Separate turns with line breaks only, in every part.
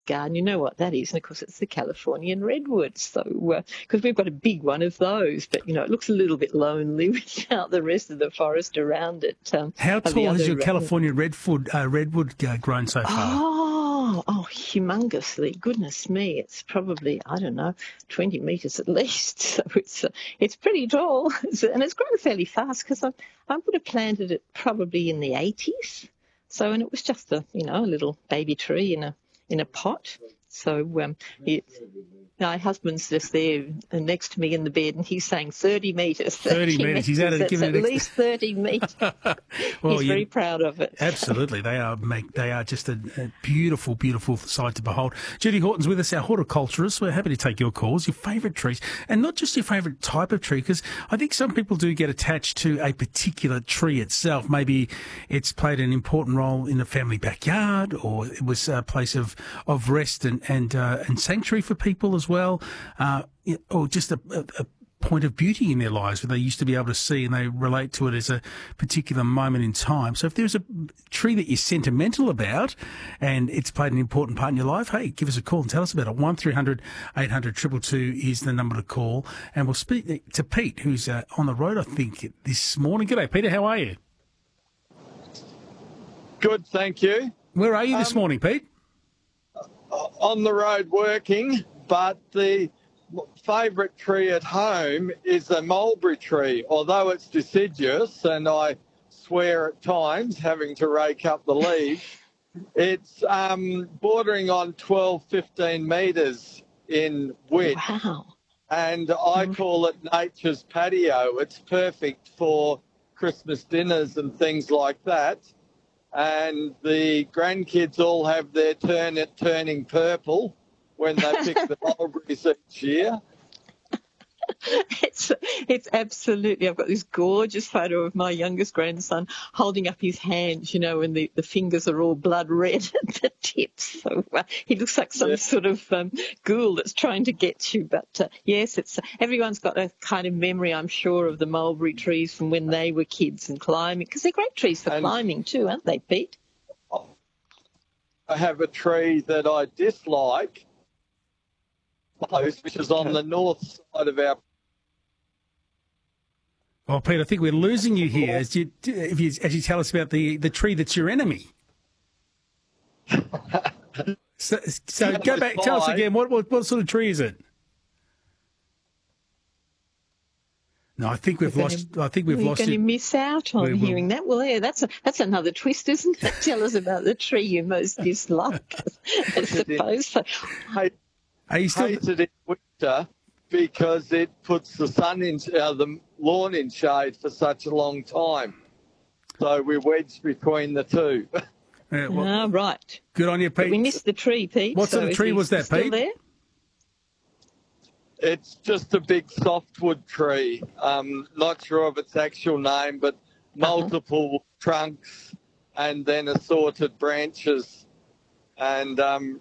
garden, you know what that is. And, of course, it's the Californian redwood. So, because we've got a big one of those, but, it looks a little bit lonely without the rest of the forest around it.
How tall has your California redwood grown so far?
Humongously. Goodness me, it's probably, 20 metres at least. So it's pretty tall. And it's grown fairly fast because I would have planted it probably in the 80s. So, and it was just a little baby tree in a pot. So my husband's just there next to me in the bed, and he's saying 30 metres.
30 metres. He's at
least 30 metres.
Well,
he's very proud of it.
Absolutely. They are just a beautiful, beautiful sight to behold. Judy Horton's with us, our horticulturist. We're happy to take your calls, your favourite trees, and not just your favourite type of tree, because I think some people do get attached to a particular tree itself. Maybe it's played an important role in the family backyard, or it was a place of rest and sanctuary for people as well, or just a point of beauty in their lives where they used to be able to see and they relate to it as a particular moment in time. So if there's a tree that you're sentimental about and it's played an important part in your life, hey, give us a call and tell us about it. 1300 800 222 is the number to call. And we'll speak to Pete, who's on the road, I think, this morning. G'day, Peter. How are you?
Good, thank you.
Where are you this morning, Pete?
On the road working, but the favourite tree at home is a mulberry tree, although it's deciduous and I swear at times having to rake up the leaves. It's bordering on 12, 15 metres in width.
Wow.
And I call it nature's patio. It's perfect for Christmas dinners and things like that. And the grandkids all have their turn at turning purple when they pick the mulberries each year.
It's absolutely. I've got this gorgeous photo of my youngest grandson holding up his hands, and the fingers are all blood red at the tips. So he looks like some sort of ghoul that's trying to get you. But yes, everyone's got a kind of memory, I'm sure, of the mulberry trees from when they were kids and climbing, because they're great trees for climbing too, aren't they, Pete?
I have a tree that I dislike, which is on the north side of our.
Well, Pete, I think we're losing you here as you tell us about the tree that's your enemy. so go back, tell us again, what sort of tree is it? No, I think we've lost. You're
going to miss out on hearing that. Well, yeah, that's another twist, isn't it? Tell us about the tree you most dislike. I suppose. So,
are you still hated in winter because it puts the sun in the lawn in shade for such a long time. So we're wedged between the two.
Right.
Good on you, Pete.
But we missed the tree, Pete.
What sort of tree was that, Pete?
There?
It's just a big softwood tree. Not sure of its actual name, but multiple trunks and then assorted branches. And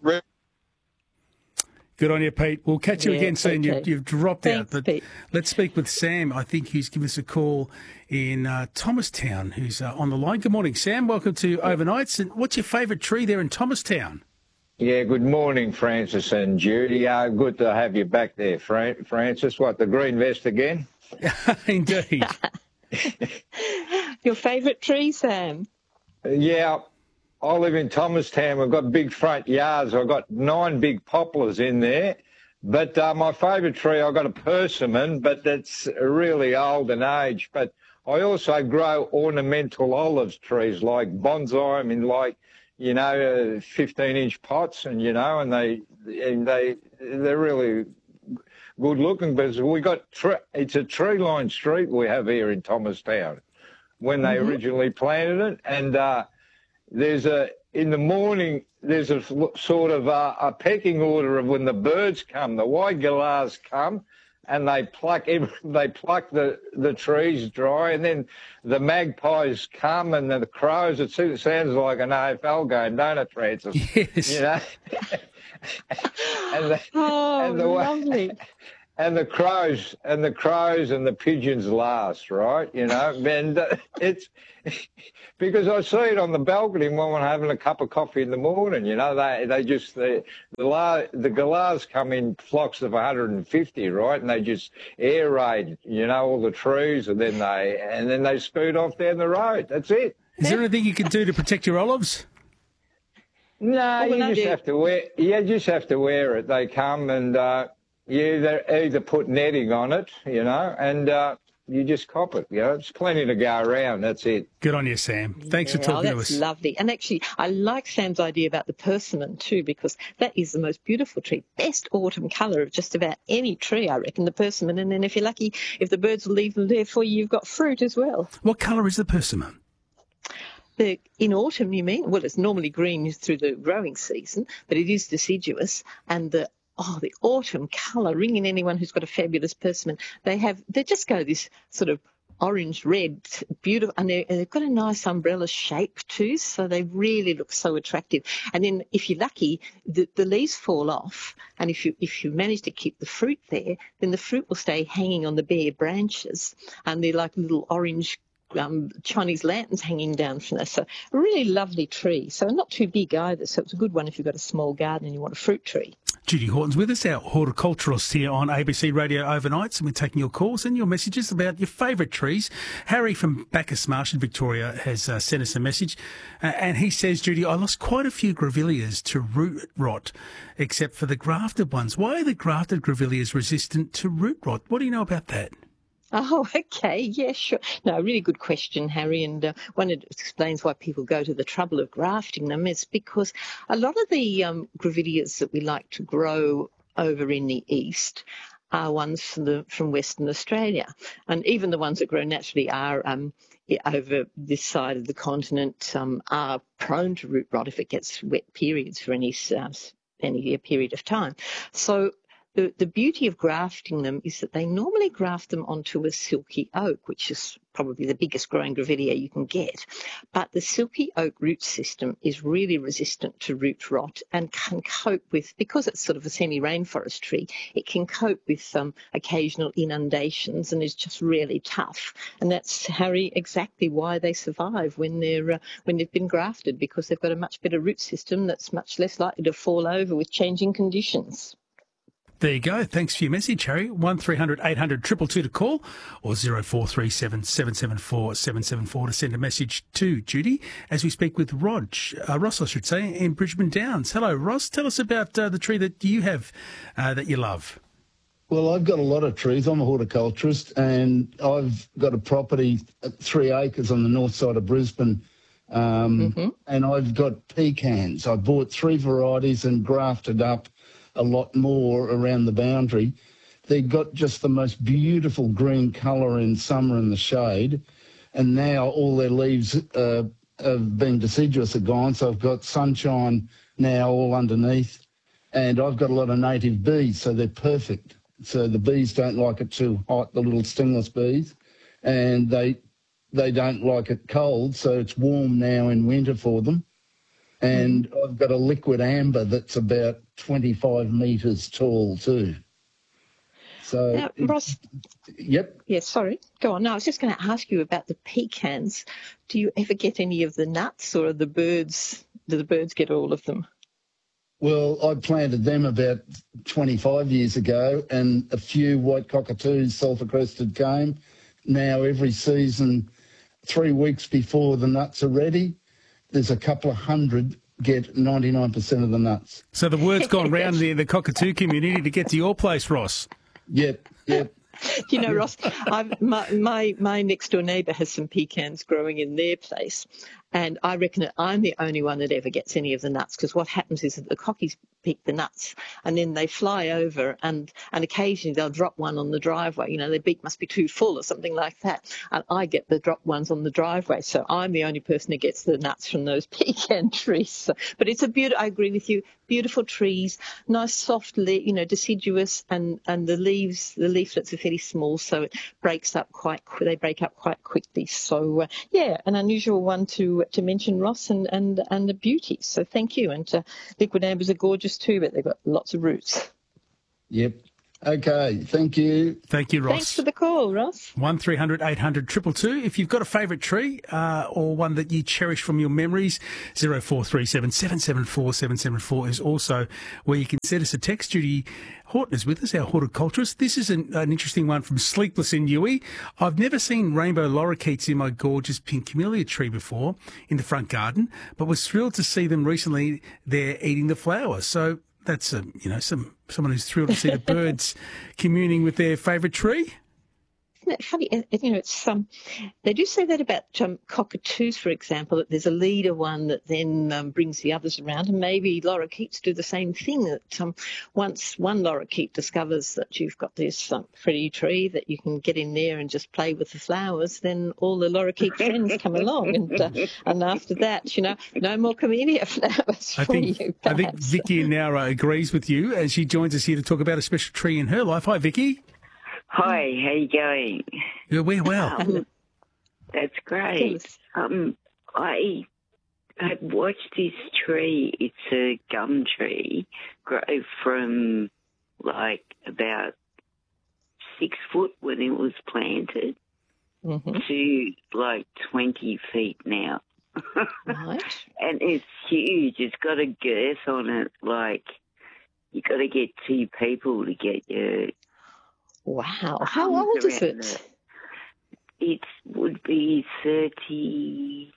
good on you, Pete. We'll catch you again soon. Okay. You've dropped
Thanks,
out. But
Pete.
Let's speak with Sam. I think he's given us a call in Thomastown, who's on the line. Good morning, Sam. Welcome to Overnights. And what's your favourite tree there in Thomastown?
Yeah, good morning, Francis and Judy. Good to have you back there, Francis. What, the green vest again?
Indeed.
Your favourite tree, Sam?
Yeah, I live in Thomastown. We've got big front yards. I've got 9 big poplars in there. But my favourite tree, I've got a persimmon, but that's really old and aged. But I also grow ornamental olives trees like bonsai. I mean, 15-inch pots, and they're really good looking. But we got it's a tree-lined street we have here in Thomastown when they originally planted it, and in the morning there's a sort of a pecking order of when the birds come. The white galahs come, and they pluck the trees dry, and then the magpies come and the crows. It sounds like an AFL game, don't it, Francis?
Yes.
Lovely.
and the crows and the pigeons last, right? You know, and it's because I see it on the balcony when I'm having a cup of coffee in the morning. You know, the galahs come in flocks of 150, right? And they just air raid, you know, all the trees, and then they scoot off down the road. That's it.
Is there anything you can do to protect your olives?
No, you just have to wear. You just have to wear it. They come and you either put netting on it, you know, and you just cop it. You know, it's plenty to go around. That's it.
Good on you, Sam. Thanks for talking to us.
That's lovely. And actually, I like Sam's idea about the persimmon too, because that is the most beautiful tree. Best autumn colour of just about any tree, I reckon, the persimmon. And then if you're lucky, if the birds will leave them there for you, you've got fruit as well.
What colour is the persimmon?
In autumn, you mean? Well, it's normally green through the growing season, but it is deciduous. And the autumn colour, ringing anyone who's got a fabulous persimmon, they just go this sort of orange, red, beautiful, and they've got a nice umbrella shape too, so they really look so attractive. And then if you're lucky, the leaves fall off, and if you manage to keep the fruit there, then the fruit will stay hanging on the bare branches, and they're like little orange Chinese lanterns hanging down from there. So a really lovely tree. So not too big either. So it's a good one if you've got a small garden and you want a fruit tree.
Judy Horton's with us, our horticulturalist here on ABC Radio Overnights, and we're taking your calls and your messages about your favourite trees. Harry from Bacchus Marsh in Victoria has sent us a message, and he says, Judy, I lost quite a few grevilleas to root rot, except for the grafted ones. Why are the grafted grevilleas resistant to root rot? What do you know about that?
Oh, okay. Yeah, sure. No, really good question, Harry. And one it explains why people go to the trouble of grafting them is because a lot of the grevilleas that we like to grow over in the east are ones from Western Australia. And even the ones that grow naturally are over this side of the continent are prone to root rot if it gets wet periods for any period of time. So the beauty of grafting them is that they normally graft them onto a silky oak, which is probably the biggest growing grevillea you can get. But the silky oak root system is really resistant to root rot and can cope with, because it's sort of a semi-rainforest tree, it can cope with occasional inundations and is just really tough. And that's, Harry, exactly why they survive when they've been grafted, because they've got a much better root system that's much less likely to fall over with changing conditions.
There you go. Thanks for your message, Harry. 1300 800 222 to call, or 0437 774 774 to send a message to Judy as we speak with Ross, I should say, in Brisbane Downs. Hello, Ross. Tell us about the tree that you have that you love.
Well, I've got a lot of trees. I'm a horticulturist, and I've got a property at 3 acres on the north side of Brisbane, and I've got pecans. I bought 3 varieties and grafted up a lot more around the boundary. They've got just the most beautiful green colour in summer in the shade, and now all their leaves of being deciduous are gone, so I've got sunshine now all underneath, and I've got a lot of native bees, so they're perfect. So the bees don't like it too hot, the little stingless bees, and they don't like it cold, so it's warm now in winter for them. And I've got a liquid amber that's about 25 metres tall too. So,
now, Ross.
Yep.
Yeah, sorry. Go on. No, I was just going to ask you about the pecans. Do you ever get any of the nuts, or do the birds get all of them?
Well, I planted them about 25 years ago, and a few white cockatoos, sulphur-crested, came. Now every season, 3 weeks before the nuts are ready, there's a couple of hundred get 99% of the nuts.
So the word's gone round the cockatoo community to get to your place, Ross.
Yep.
You know, Ross, my next door neighbour has some pecans growing in their place, and I reckon that I'm the only one that ever gets any of the nuts, because what happens is that the cockies pick the nuts and then they fly over, and occasionally they'll drop one on the driveway. You know, their beak must be too full or something like that, and I get the dropped ones on the driveway. So I'm the only person who gets the nuts from those pecan trees. So, but it's I agree with you, beautiful trees, nice soft, deciduous, and the leaflets are fairly small, so it breaks up they break up quite quickly. So an unusual one to mention, Ross, and the beauty. So thank you. And liquid ambers are gorgeous too, but they've got lots of roots.
Yep. Okay, thank you.
Thank you, Ross.
Thanks for the call, Ross.
1300 800 222. If you've got a favourite tree or one that you cherish from your memories, 0437 774 774 is also where you can send us a text. Judy Horton is with us, our horticulturist. This is an interesting one from Sleepless in Newey. I've never seen rainbow lorikeets in my gorgeous pink camellia tree before in the front garden, but was thrilled to see them recently there eating the flowers. So that's someone who's thrilled to see the birds communing with their favourite tree.
Isn't it funny? It's they do say that about cockatoos, for example, that there's a leader one that then brings the others around, and maybe lorikeets do the same thing. That once one lorikeet discovers that you've got this pretty tree that you can get in there and just play with the flowers, then all the lorikeet friends come along, and after that, no more camellia flowers for you.
I think Vicky in Nowra agrees with you as she joins us here to talk about a special tree in her life. Hi, Vicky.
Hi, how you going?
We're well.
That's great. I had watched this tree. It's a gum tree, grow from like about 6 foot when it was planted to like 20 feet now.
Right.
And it's huge. It's got a girth on it. Like you got to get 2 people to get your.
Wow. How old is it?
It would be 30.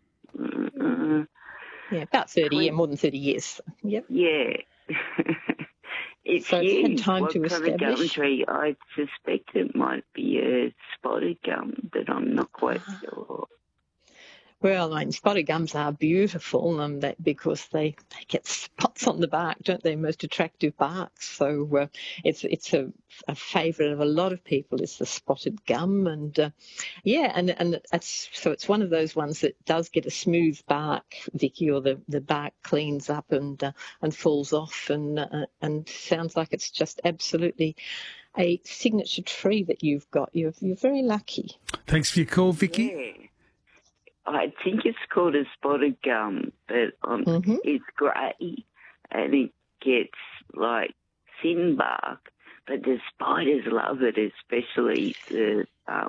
About 30, more than 30 years. Yep.
Yeah. It's
so
huge.
It's had time to establish.
Gum tree, I suspect it might be a spotted gum, but I'm not quite sure.
Well, spotted gums are beautiful because they get spots on the bark, don't they? Most attractive barks. So it's a favourite of a lot of people is the spotted gum, and it's one of those ones that does get a smooth bark, Vicky, or the bark cleans up and falls off, and sounds like it's just absolutely a signature tree that you've got. You're very lucky.
Thanks for your call, Vicky.
Yeah. I think it's called a spotted gum, but it's grey and it gets like thin bark, but the spiders love it, especially the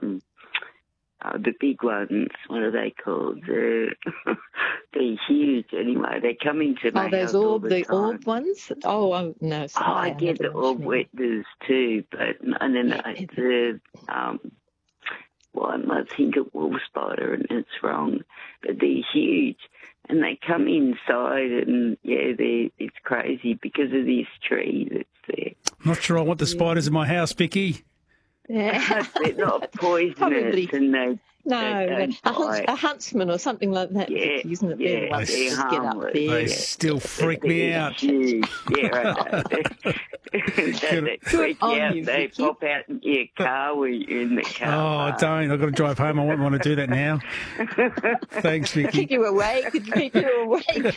big ones. What are they called? They're huge anyway. They come into my house all the time.
Orb ones? Oh, no.
I get the orb wetners too, and then the I think a wolf spider, and it's wrong, but they're huge, and they come inside, and it's crazy because of this tree that's there.
Not sure I want the spiders in my house, Vicky.
Yeah.
They're not poisonous,
Probably.
And they
a huntsman or something like that.
Yeah,
isn't it? There once
they
just get up there.
They still freak me out.
Huge. Yeah, I know. They freak you out. They pop out in your car when you're in the car.
Oh, don't. I've got to drive home. I won't want to do that now. Thanks, Vicky.
Keep you awake. Keep you awake.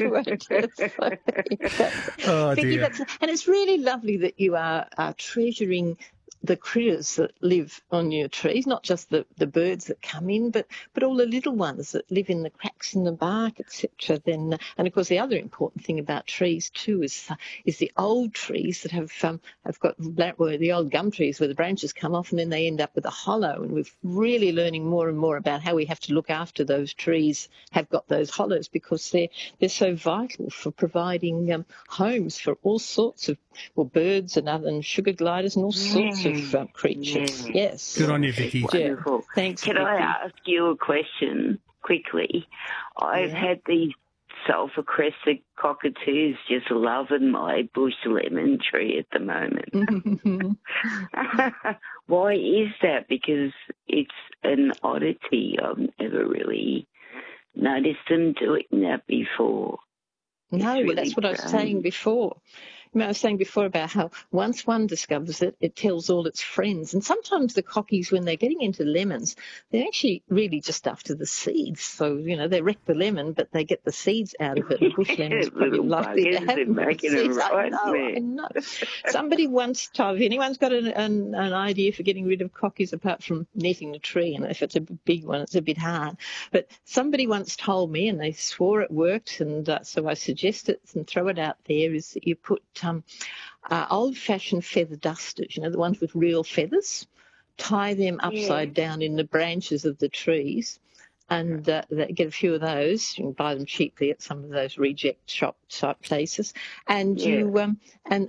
Oh,
Vicky,
dear.
And it's really lovely that you are treasuring the critters that live on your trees, not just the birds that come in, but all the little ones that live in the cracks in the bark, etc. Then, and of course, the other important thing about trees too is the old trees that have got the old gum trees where the branches come off and then they end up with a hollow. And we're really learning more and more about how we have to look after those trees have got those hollows, because they're so vital for providing homes for all sorts of birds and sugar gliders and all sorts of creatures. Yes.
Good on you, Vicky.
Wonderful.
Thanks,
Can
Vicky.
I ask you a question quickly? I've had these sulphur-crested cockatoos just loving my bush lemon tree at the moment. Why is that? Because it's an oddity. I've never really noticed them doing that before.
No,
It's
well, that's what I was saying before. I was saying before about how once one discovers it, it tells all its friends. And sometimes the cockies, when they're getting into lemons, they're actually really just after the seeds. So, they wreck the lemon, but they get the seeds out of it. The bush lemon's probably likely to have seeds. I know. Somebody once told, if anyone's got an idea for getting rid of cockies apart from netting the tree, and if it's a big one, it's a bit hard. But somebody once told me, and they swore it worked, and so I suggest it and throw it out there, is that you put old-fashioned feather dusters, the ones with real feathers, tie them upside down in the branches of the trees, and get a few of those. You can buy them cheaply at some of those reject shop type places, and you and